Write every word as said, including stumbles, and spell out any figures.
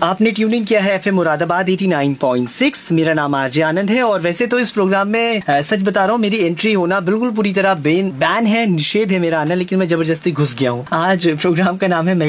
आपने ट्यूनिंग किया है एफएम मुरादाबाद नवासी पॉइंट सिक्स। मेरा नाम आरजे आनंद है और वैसे तो इस प्रोग्राम में आ, सच बता रहा हूँ, मेरी एंट्री होना बिल्कुल पूरी तरह बैन बैन है, निषेध है मेरा आना, लेकिन मैं जबरदस्ती घुस गया हूँ। आज प्रोग्राम का नाम है